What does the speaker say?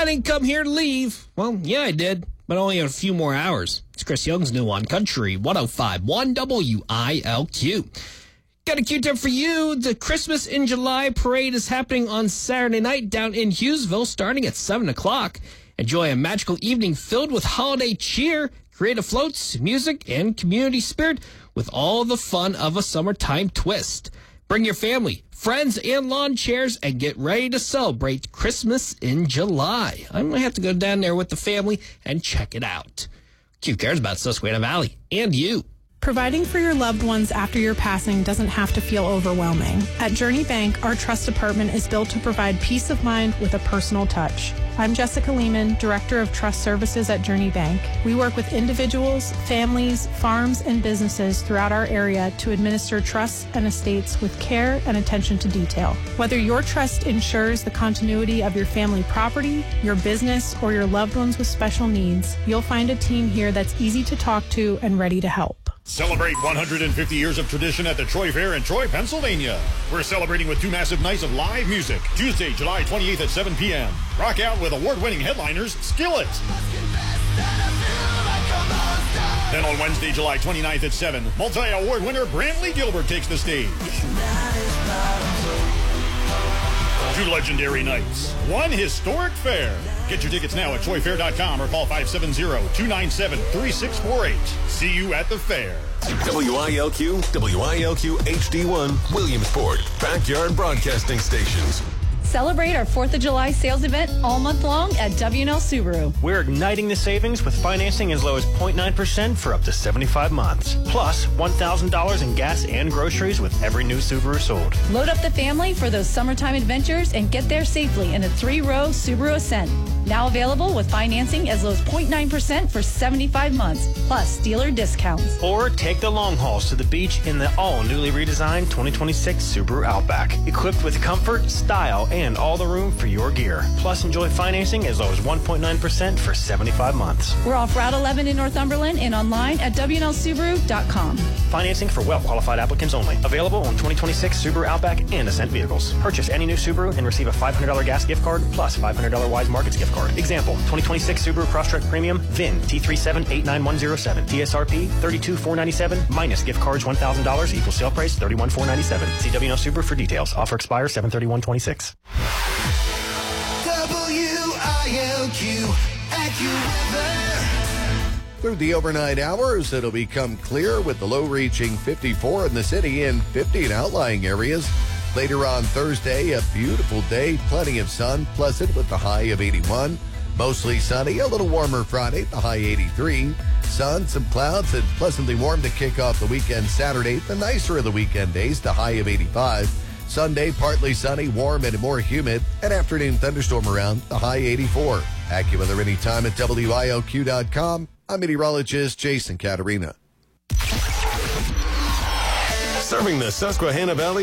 I didn't come here to leave. Well, yeah, I did, but only a few more hours. It's Chris Young's new on Country 105.1 WILQ. Got a Q-tip for you. The Christmas in July parade is happening on Saturday night down in Hughesville starting at 7 o'clock. Enjoy a magical evening filled with holiday cheer, creative floats, music, and community spirit with all the fun of a summertime twist. Bring your family, friends, and lawn chairs and get ready to celebrate Christmas in July. I might have to go down there with the family and check it out. Q cares about Susquehanna Valley and you. Providing for your loved ones after your passing doesn't have to feel overwhelming. At Journey Bank, our trust department is built to provide peace of mind with a personal touch. I'm Jessica Lehman, Director of Trust Services at Journey Bank. We work with individuals, families, farms, and businesses throughout our area to administer trusts and estates with care and attention to detail. Whether your trust ensures the continuity of your family property, your business, or your loved ones with special needs, you'll find a team here that's easy to talk to and ready to help. Celebrate 150 years of tradition at the Troy Fair in Troy, Pennsylvania. We're celebrating with 2 massive nights of live music. Tuesday, July 28th at 7 p.m. Rock out with award-winning headliners Skillet. Then on Wednesday, July 29th at 7, multi-award winner Brantley Gilbert takes the stage. 2 legendary nights, 1 historic fair. Get your tickets now at troyfair.com or call 570-297-3648. See you at the fair. WILQ, WILQ HD1, Williamsport, Backyard Broadcasting Stations. Celebrate our 4th of July sales event all month long at W&L Subaru. We're igniting the savings with financing as low as 0.9% for up to 75 months. Plus, $1,000 in gas and groceries with every new Subaru sold. Load up the family for those summertime adventures and get there safely in a 3-row Subaru Ascent. Now available with financing as low as 0.9% for 75 months, plus dealer discounts. Or take the long hauls to the beach in the all-newly redesigned 2026 Subaru Outback. Equipped with comfort, style, and all the room for your gear. Plus, enjoy financing as low as 1.9% for 75 months. We're off Route 11 in Northumberland and online at WNLSubaru.com. Financing for well-qualified applicants only. Available on 2026 Subaru Outback and Ascent vehicles. Purchase any new Subaru and receive a $500 gas gift card plus $500 Wise Markets gift card. Example, 2026 Subaru Crosstrek Premium, VIN T3789107, TSRP 32497 minus gift cards $1,000 equals sale price $31,497. See WNL Subaru for details. Offer expires 7/31/26. WILQ AccuWeather. Through the overnight hours, it'll become clear with the low reaching 54 in the city and 50 in outlying areas. Later on Thursday, a beautiful day, plenty of sun, pleasant with the high of 81. Mostly sunny, a little warmer Friday, the high 83. Sun, some clouds, and pleasantly warm to kick off the weekend Saturday, the nicer of the weekend days, the high of 85. Sunday, partly sunny, warm, and more humid. An afternoon thunderstorm around, the high 84. AccuWeather anytime at WILQ.com. I'm meteorologist Jason Caterina. Serving the Susquehanna Valley